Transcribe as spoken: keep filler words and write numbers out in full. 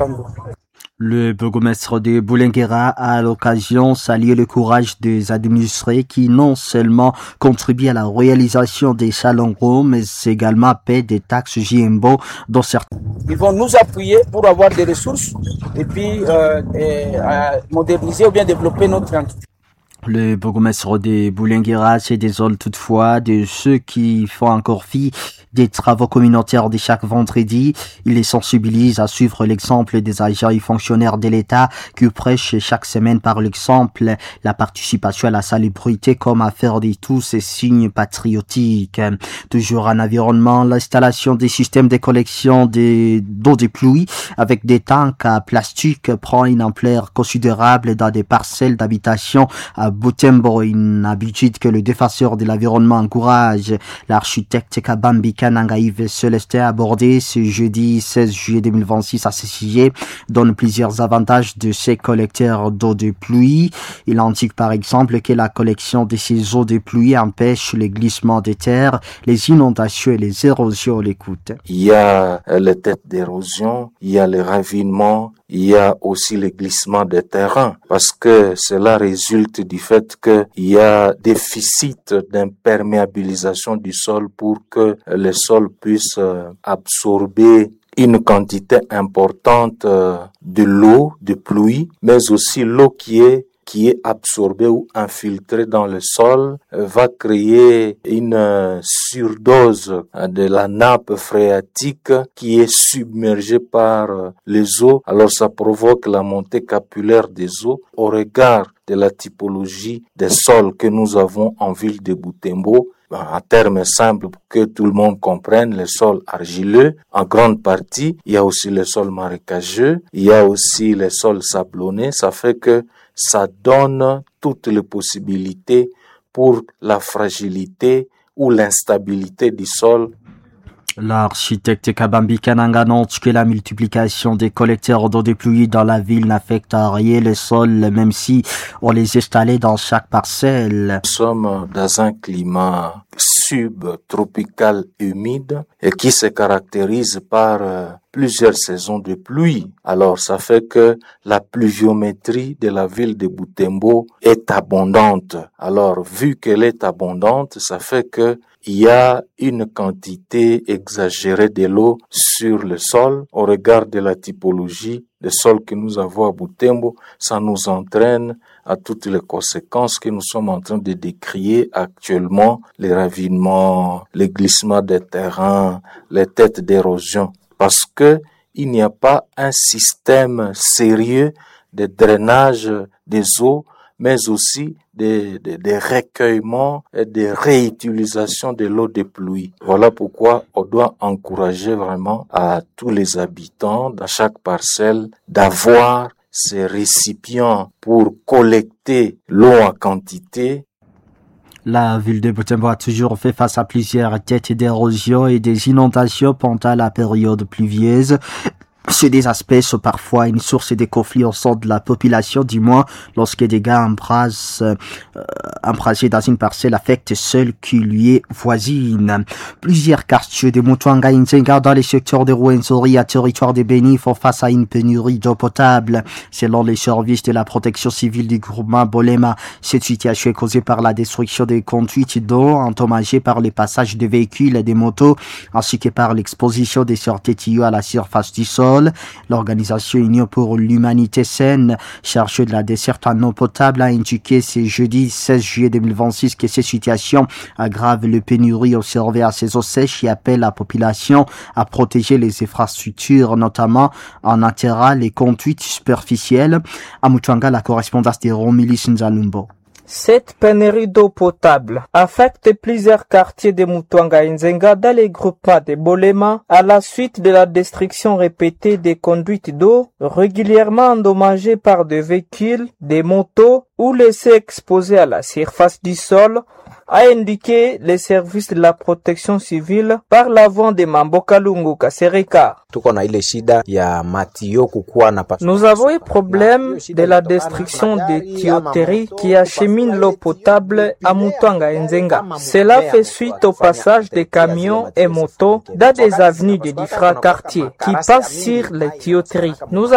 Le bourgmestre de Boulinguera a à l'occasion salué le courage des administrés qui non seulement contribuent à la réalisation des salons gros, mais également paient des taxes J M B O dont certains. Ils vont nous appuyer pour avoir des ressources et puis euh, et, euh, moderniser ou bien développer notre entreprise. Le bourgmestre de Boulinguera se désole toutefois de ceux qui font encore fi des travaux communautaires de chaque vendredi. Il les sensibilise à suivre l'exemple des agents et fonctionnaires de l'État qui prêchent chaque semaine par l'exemple la participation à la salubrité comme à faire de tous ces signes patriotiques. Toujours en environnement, l'installation des systèmes de collection d'eau de pluie avec des tanks à plastique prend une ampleur considérable dans des parcelles d'habitation à Butembo, une habitude que le défenseur de l'environnement encourage. L'architecte Kabambi Kananga Yves Celestin a abordé ce jeudi seize juillet deux mille vingt-six à ce sujet, donne plusieurs avantages de ces collecteurs d'eau de pluie. Il indique par exemple que la collection de ces eaux de pluie empêche le glissement des terres, les inondations et les érosions. On l'écoute. Il y a les têtes d'érosion, il y a le ravinement, il y a aussi le glissement des terrains, parce que cela résulte du fait qu'il y a déficit d'imperméabilisation du sol pour que le sol puisse absorber une quantité importante de l'eau, de pluie, mais aussi l'eau qui est qui est absorbée ou infiltrée dans le sol va créer une surdose de la nappe phréatique qui est submergée par les eaux. Alors ça provoque la montée capillaire des eaux au regard de la typologie des sols que nous avons en ville de Butembo. En termes simples, pour que tout le monde comprenne, les sols argileux, en grande partie, il y a aussi les sols marécageux, il y a aussi les sols sablonnés. Ça fait que ça donne toutes les possibilités pour la fragilité ou l'instabilité du sol. L'architecte Kabambi Kananga note que la multiplication des collecteurs d'eau de pluie dans la ville n'affecte rien le sol, même si on les installait dans chaque parcelle. Nous sommes dans un climat subtropical humide et qui se caractérise par euh, plusieurs saisons de pluie. Alors ça fait que la pluviométrie de la ville de Butembo est abondante. Alors vu qu'elle est abondante, ça fait que il y a une quantité exagérée de l'eau sur le sol. Au regard de la typologie des sols que nous avons à Butembo, ça nous entraîne à toutes les conséquences que nous sommes en train de décrire actuellement, les ravinements, les glissements des terrains, les têtes d'érosion, parce que il n'y a pas un système sérieux de drainage des eaux, mais aussi des, des, des recueillements et des réutilisations de l'eau de pluie. Voilà pourquoi on doit encourager vraiment à tous les habitants dans chaque parcelle d'avoir ces récipients pour collecter l'eau en quantité. La ville de Butembo a toujours fait face à plusieurs têtes d'érosion et des inondations pendant la période pluvieuse. Ces des aspects sont parfois une source de conflits au sein de la population, du moins lorsque des gars embrassent, euh, embrassés dans une parcelle affectent celle qui lui est voisine. Plusieurs quartiers de Mutuanga Nzenga dans les secteurs de Rwenzori à territoire de Beni font face à une pénurie d'eau potable. Selon les services de la protection civile du groupement Bolema, cette situation est causée par la destruction des conduites d'eau endommagées par les passages de véhicules et des motos, ainsi que par l'exposition des sorties tuyaux à la surface du sol. L'organisation Union pour l'humanité saine, chargée de la desserte en eau potable, a indiqué ce jeudi seize juillet deux mille vingt-six que ces situations aggravent le pénurie observée à ces eaux sèches et appelle la population à protéger les infrastructures, notamment en enterrant les conduites superficielles. À Mutuanga, la correspondance de Romilis Nzalumbo. Cette pénurie d'eau potable affecte plusieurs quartiers de Mutuanga Nzenga dans les groupements de Bolema à la suite de la destruction répétée des conduites d'eau régulièrement endommagées par des véhicules, des motos ou laissées exposées à la surface du sol, a indiqué les services de la protection civile par la voix de Mamboka Lungu Kasereka. Nous avons eu problème de la destruction des tuyauteries qui acheminent l'eau potable à Mutuanga Nzenga. Cela fait suite au passage des camions et motos dans des avenues de différents quartiers qui passent sur les tuyauteries. Nous